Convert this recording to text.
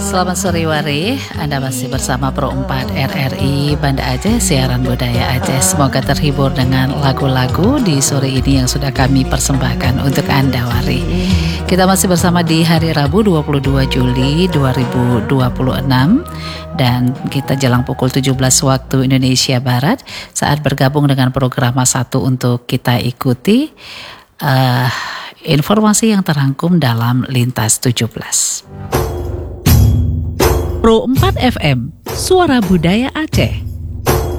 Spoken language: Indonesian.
Selamat sore Wari, Anda masih bersama Pro 4 RRI Banda Aceh, siaran budaya Aceh. Semoga terhibur dengan lagu-lagu di sore ini yang sudah kami persembahkan untuk Anda Wari. Kita masih bersama di hari Rabu 22 Juli 2026 dan kita jelang pukul 17 waktu Indonesia Barat saat bergabung dengan program A1 untuk kita ikuti informasi yang terangkum dalam Lintas 17. Pro 4 FM, Suara Budaya Aceh.